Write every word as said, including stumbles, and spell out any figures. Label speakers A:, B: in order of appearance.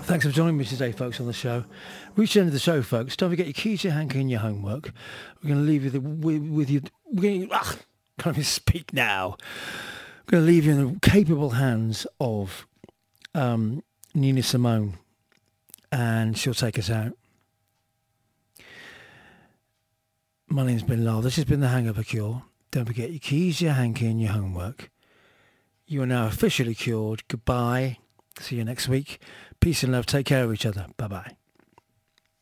A: Thanks for joining me today, folks, on the show. Reach the end of the show, folks. Don't forget your keys, your hanky, and your homework. We're going to leave you the, with, with you. We're going to, ugh, can't even speak now. We're going to leave you in the capable hands of um, Nina Simone, and she'll take us out. My name's been Lyle. This has been the Hangover Cure. Don't forget your keys, your hanky, and your homework. You are now officially cured. Goodbye. See you next week. Peace and love. Take care of each other. Bye-bye.